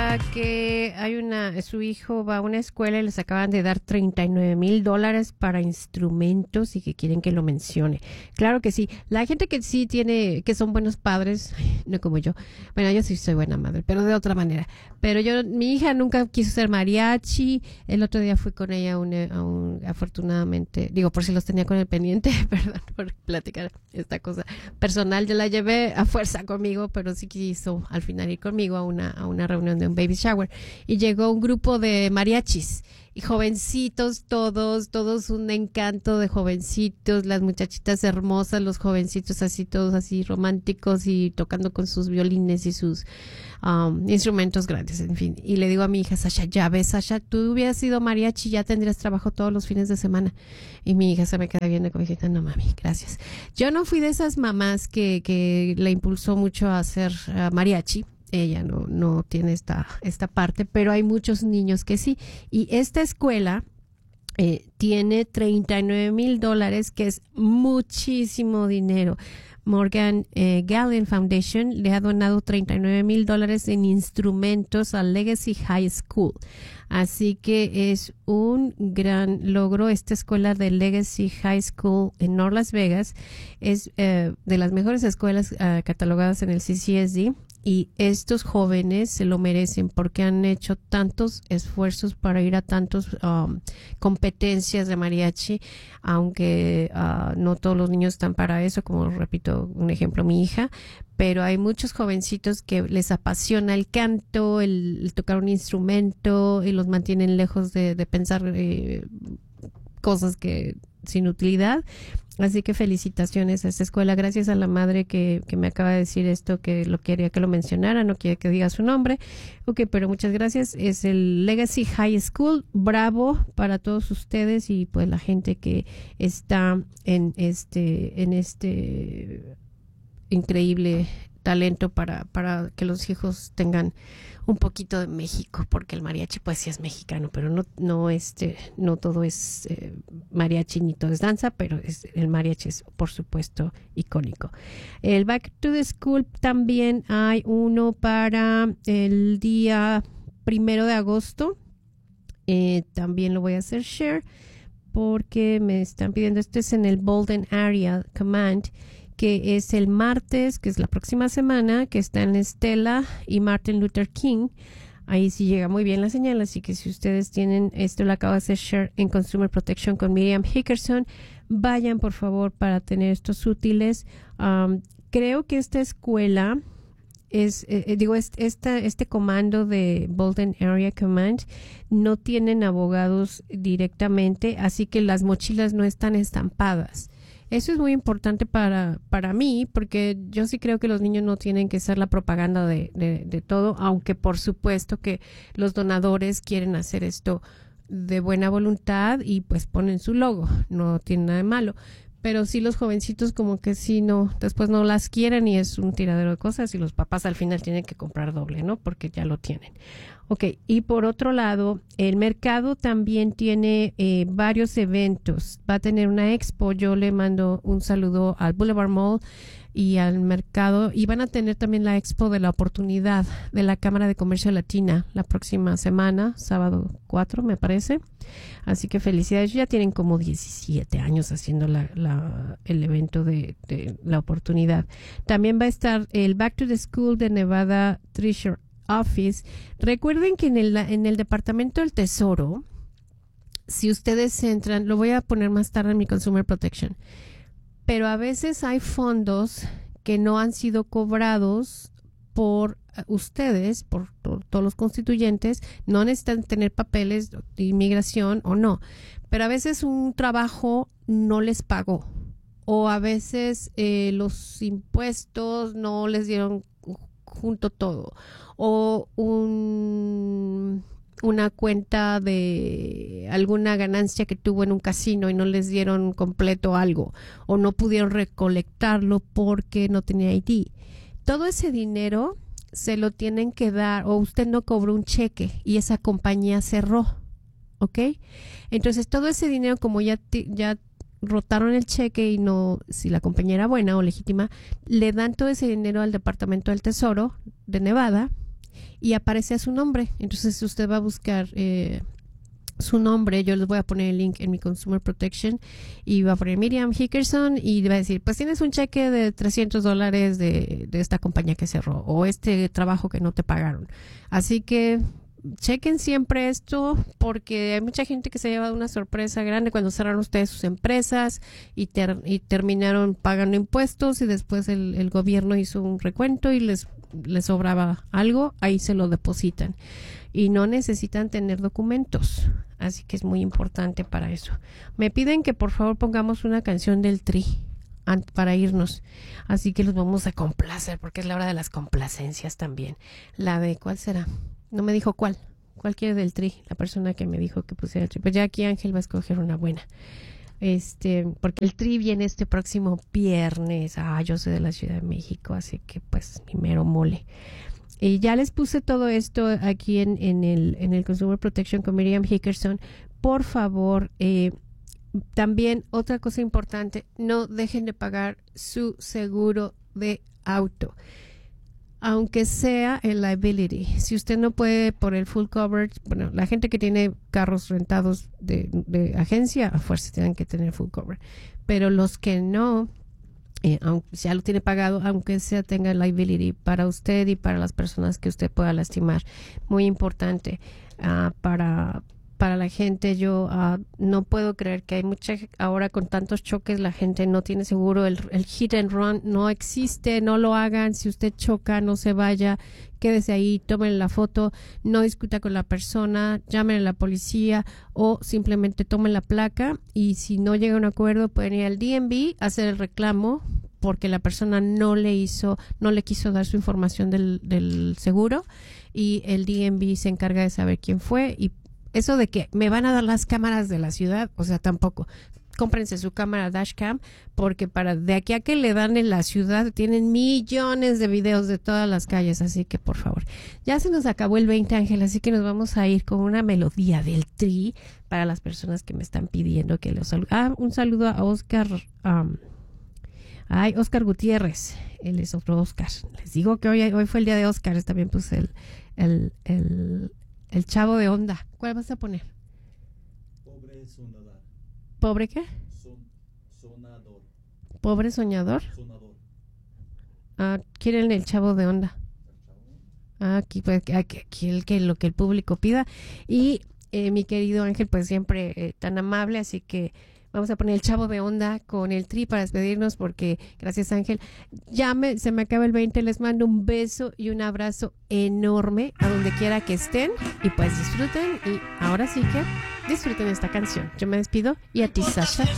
que su hijo va a una escuela y les acaban de dar $39,000 para instrumentos y que quieren que lo mencione. Claro que sí. La gente que sí tiene, que son buenos padres, no como yo. Bueno, yo sí soy buena madre, pero de otra manera. Pero mi hija nunca quiso ser mariachi. El otro día fui con ella afortunadamente, digo, por si los tenía con el pendiente, perdón por platicar esta cosa personal. Yo la llevé a fuerza conmigo, pero sí quiso al final ir conmigo a una reunión de un baby shower, y llegó un grupo de mariachis y jovencitos, todos un encanto de jovencitos, las muchachitas hermosas, los jovencitos así, todos así románticos y tocando con sus violines y sus instrumentos grandes, en fin. Y le digo a mi hija, Sasha, ya ves, Sasha, tú hubieras sido mariachi, ya tendrías trabajo todos los fines de semana. Y mi hija se me queda viendo como diciendo, no mami, gracias. Yo no fui de esas mamás que le impulsó mucho a hacer mariachi. Ella no tiene esta parte, pero hay muchos niños que sí. Y esta escuela tiene $39,000, que es muchísimo dinero. Morgan Gallen Foundation le ha donado $39,000 en instrumentos a Legacy High School. Así que es un gran logro. Esta escuela de Legacy High School en North Las Vegas es de las mejores escuelas catalogadas en el CCSD. Y estos jóvenes se lo merecen porque han hecho tantos esfuerzos para ir a tantas competencias de mariachi, aunque no todos los niños están para eso, como repito, un ejemplo, mi hija, pero hay muchos jovencitos que les apasiona el canto, el tocar un instrumento, y los mantienen lejos de pensar cosas que sin utilidad. Así que felicitaciones a esta escuela. Gracias a la madre que me acaba de decir esto, que lo quería que lo mencionara, no quiere que diga su nombre. Ok, pero muchas gracias. Es el Legacy High School. Bravo para todos ustedes y pues la gente que está en este increíble talento para que los hijos tengan un poquito de México, porque el mariachi pues sí es mexicano, pero no todo es mariachi ni todo es danza, pero el mariachi es por supuesto icónico. El Back to the School también hay uno para el día 1 de agosto. También lo voy a hacer share porque me están pidiendo. Este es en el Bolden Area Command, que es el martes, que es la próxima semana, que está en Estela y Martin Luther King. Ahí sí llega muy bien la señal, así que si ustedes tienen esto, lo acabo de hacer share en Consumer Protection con Miriam Hickerson, vayan por favor para tener estos útiles. Creo que esta escuela este comando de Bolden Area Command no tienen abogados directamente, así que las mochilas no están estampadas. Eso es muy importante para mí, porque yo sí creo que los niños no tienen que ser la propaganda de todo, aunque por supuesto que los donadores quieren hacer esto de buena voluntad y pues ponen su logo, no tiene nada de malo. Pero sí los jovencitos como que sí después no las quieren y es un tiradero de cosas y los papás al final tienen que comprar doble, ¿no? Porque ya lo tienen. Ok, y por otro lado, el mercado también tiene varios eventos. Va a tener una expo. Yo le mando un saludo al Boulevard Mall y al mercado, y van a tener también la expo de la oportunidad de la Cámara de Comercio Latina la próxima semana, sábado 4 me parece. Así que felicidades, ya tienen como 17 años haciendo el evento de la oportunidad. También va a estar el Back to the School de Nevada Treasury Office. Recuerden que en el Departamento del Tesoro, si ustedes entran, lo voy a poner más tarde en mi Consumer Protection, pero a veces hay fondos que no han sido cobrados por ustedes, por todos los constituyentes. No necesitan tener papeles de inmigración o no, pero a veces un trabajo no les pagó, o a veces los impuestos no les dieron junto todo, o una cuenta de alguna ganancia que tuvo en un casino y no les dieron completo algo, o no pudieron recolectarlo porque no tenía ID. Todo ese dinero se lo tienen que dar, o usted no cobró un cheque y esa compañía cerró, ¿ok? Entonces todo ese dinero, como ya rotaron el cheque y no, si la compañía era buena o legítima, le dan todo ese dinero al Departamento del Tesoro de Nevada y aparece a su nombre. Entonces usted va a buscar su nombre, yo les voy a poner el link en mi Consumer Protection y va a poner Miriam Hickerson y va a decir, pues tienes un cheque de $300 de esta compañía que cerró o este trabajo que no te pagaron. Así que chequen siempre esto porque hay mucha gente que se ha llevado una sorpresa grande cuando cerraron ustedes sus empresas y terminaron pagando impuestos y después el gobierno hizo un recuento y les sobraba algo, ahí se lo depositan y no necesitan tener documentos, así que es muy importante para eso. Me piden que por favor pongamos una canción del Tri para irnos, así que los vamos a complacer porque es la hora de las complacencias también. La de, ¿cuál será? No me dijo cuál quiere del Tri, la persona que me dijo que pusiera el Tri, pues ya aquí Ángel va a escoger una buena. Porque el Tri viene este próximo viernes. Yo soy de la Ciudad de México, así que pues mi mero mole. Y ya les puse todo esto aquí en el Consumer Protection con Miriam Hickerson. Por favor, también otra cosa importante, no dejen de pagar su seguro de auto, aunque sea el liability. Si usted no puede por el full coverage, bueno, la gente que tiene carros rentados de agencia, a fuerza tienen que tener full coverage, pero los que no, aunque ya lo tiene pagado, aunque sea tenga liability para usted y para las personas que usted pueda lastimar. Muy importante para la gente. Yo no puedo creer que hay ahora con tantos choques la gente no tiene seguro. El hit and run no existe, no lo hagan. Si usted choca, no se vaya, quédese ahí, tomen la foto, no discuta con la persona, llamen a la policía o simplemente tomen la placa y si no llega a un acuerdo pueden ir al DMV a hacer el reclamo porque la persona no le quiso dar su información del seguro y el DMV se encarga de saber quién fue. Y eso de que me van a dar las cámaras de la ciudad, o sea, tampoco. Cómprense su cámara dashcam porque de aquí a que le dan en la ciudad tienen millones de videos de todas las calles, así que por favor. Ya se nos acabó el 20, Ángel, así que nos vamos a ir con una melodía del Tri para las personas que me están pidiendo que los salude. Un saludo a Oscar, Oscar Gutiérrez, él es otro Oscar. Les digo que hoy fue el día de Oscar, también puse el chavo de onda. ¿Cuál vas a poner? Pobre sonador. ¿Pobre qué? Sonador. ¿Pobre soñador? Sonador. Quieren el chavo de onda. Aquí lo que el público pida. Y mi querido Ángel, pues siempre tan amable, así que vamos a poner el chavo de onda con el Tri para despedirnos porque, gracias Ángel, se me acaba el 20, les mando un beso y un abrazo enorme a donde quiera que estén y pues disfruten y ahora sí que disfruten esta canción. Yo me despido y a ti, Sasha.